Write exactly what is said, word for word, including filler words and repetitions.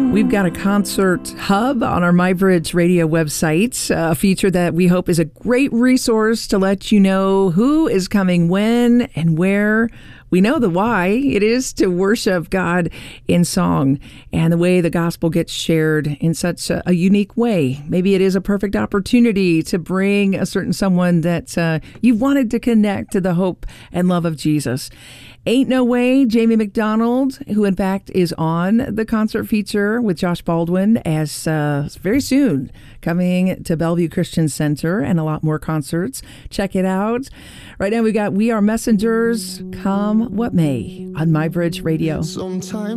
We've got a concert hub on our MyBridge Radio website, a feature that we hope is a great resource to let you know who is coming when and where. We know the why. It is to worship God in song and the way the gospel gets shared in such a, a unique way. Maybe it is a perfect opportunity to bring a certain someone that uh, you've wanted to connect to the hope and love of Jesus. Ain't No Way, Jamie McDonald, who in fact is on the concert feature with Josh Baldwin as uh, very soon coming to Bellevue Christian Center, and a lot more concerts. Check it out. Right now we got We Are Messengers, Come What May on MyBridge Radio. Sometimes